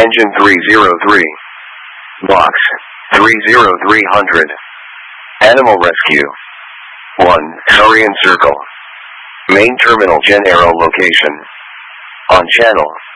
Engine 303. Box 30300. Animal Rescue. 1. Saurian Circle. Main Terminal Gen Aero location. On channel